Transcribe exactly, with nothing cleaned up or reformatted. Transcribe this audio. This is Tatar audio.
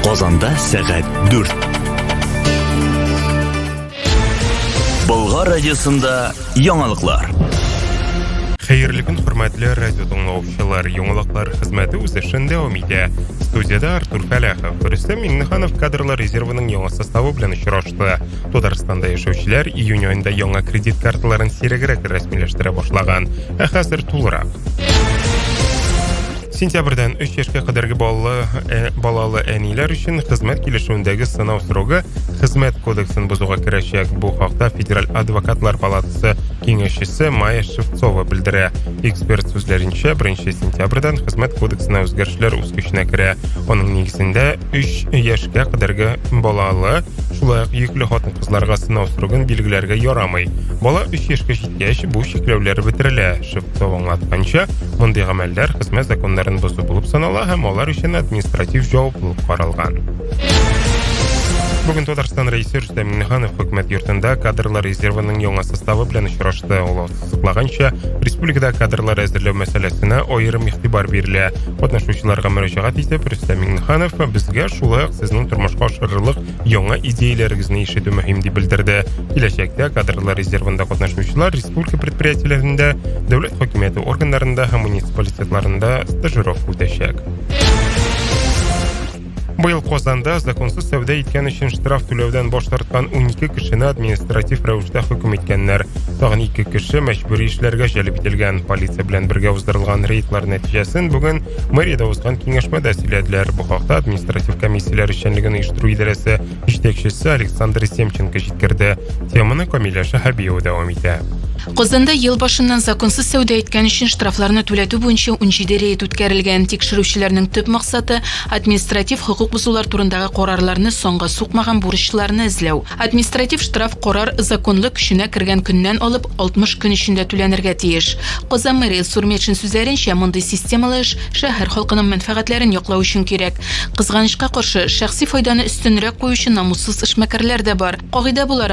Казанда сәгать дүрт. Болгар радиосында яңалыклар. Хәерле көн, хөрмәтле радио тыңлаучылар, яңалыклар хезмәте үз эшен дәвам итә. Студияда Артур Фәләхов, Рөстәм Миңнеханов кадрлар резервының яңа составы белән очрашты. Татарстанда яшәүчеләр июнь айында яңа кредит карталарын сирәгрәк рәсмиләштерә башлаган. Ә хәзер тулырак. Сентябрьдән өч яшькә кадәрге балалы, ә, балалы әниләр өчен хезмәт килешүендәге сынау срогы хезмәт кодексын бозуга керәчәк. Бу хакта Федераль адвокатлар палатасы киңәшчесе Майя Шевцова белдерә. Эксперт сүзләренчә, беренче сентябрьдән хезмәт кодексына үзгәрешләр үз көченә керә. Аның нигезендә өч яшькә кадәрге балалы, шулай ук йөкле хатын-кызларга сынау срогын билгеләргә ярамый. Бала өч яшькә җиткәч, бу чикләүләр бетерелә. Шевцова аңлатканча, мондый гамәлләр хезмәт законнарын бозу булып санала һәм алар өчен административ җаваплылык каралган. Бүген Татарстан рәисе Рөстәм Миңнеханов хөкүмәт йортында кадрлар резервының яңа составы белән очрашты. Ул ассызыклаганча, республикада кадрлар әзерләү мәсьәләсенә аерым игътибар бирелә. Катнашучыларга мөрәҗәгать итеп Рөстәм Миңнеханов безгә шулай ук сезнең тормышка ашырырлык яңа идеяләрегезне ишетү мөһим дип белдерде. Киләчәктә кадрлар резервында катнашучылар республика предприятиеләрендә, дәүләт хакимияте органнарында һәм муниципалитетларында стажировка үтәчәк. Быел Казанда законсыз сәүдә иткән өчен штраф түләүдән баш тарткан унике кешене административ рәвештә хөкем иткәннәр. Тагын ике кеше мәҗбүри эшләргә җәлеп ителгән. Полиция белән бергә уздырылган рейдлар нәтиҗәсен бүген мэриядә узган киңәшмәдә сөйләделәр. Бу хакта административ комиссияләр эшчәнлеген оештыру идарәсе җитәкчесе Александр Семченко җиткерде. Теманы Камилә Шәһәбиева дәвам итә. Казанда ел башыннан законсыз сәүдә иткән өчен штрафларны түләтү буенча унҗиде рейд үткәрелгән. Тикшерүчеләрнең төп максаты административ хокук бозулар турындагы карарларны соңга сукмаган бурычлыларны эзләү. Административ штраф карар законлы көченә кергән көннән алып алтмыш көн эчендә түләнергә тиеш. Казан мэрия Сурметшин сүзләренчә, мондый системалы эш шәһәр халкының мәнфәгатьләрен яклау өчен кирәк. Кызганычка каршы, шәхси файданы өстенрәк куючы намуссыз эшмәкәрләр дә бар. Кагыйдә буларак